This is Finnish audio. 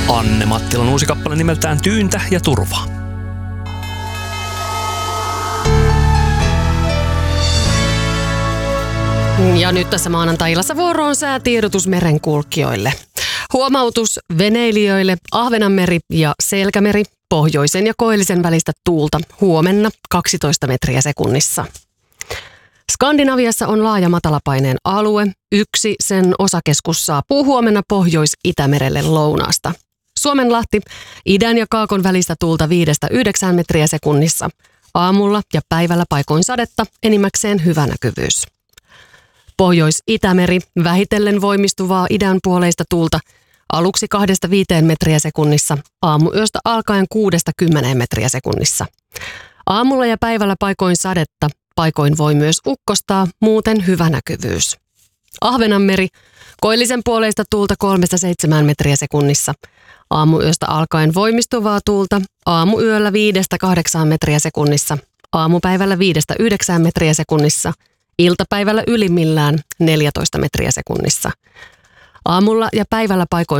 Anne Mattilan uusi kappale nimeltään Tyyntä ja turvaa. Ja nyt tässä maanantai-illassa vuoroon säätiedotus merenkulkijoille. Huomautus veneilijöille: Ahvenanmeri ja Selkämeri, pohjoisen ja koillisen välistä tuulta huomenna 12 metriä sekunnissa. Skandinaviassa on laaja matalapaineen alue. Sen osakeskus saapuu huomenna Pohjois-Itämerelle lounaasta. Suomenlahti, idän ja kaakon välistä tuulta 5-9 metriä sekunnissa. Aamulla ja päivällä paikoin sadetta, enimmäkseen hyvä näkyvyys. Pohjois-Itämeri, vähitellen voimistuvaa idänpuoleista tuulta, aluksi 2-5 metriä sekunnissa, aamuyöstä alkaen 6-10 metriä sekunnissa. Aamulla ja päivällä paikoin sadetta, paikoin voi myös ukkostaa, muuten hyvä näkyvyys. Ahvenanmeri, koillisen puoleista tuulta 3-7 metriä sekunnissa. Aamuyöstä alkaen voimistuvaa tuulta, aamuyöllä 5-8 metriä sekunnissa, aamupäivällä 5-9 metriä sekunnissa, iltapäivällä ylimmillään 14 metriä sekunnissa. Aamulla ja päivällä paikoin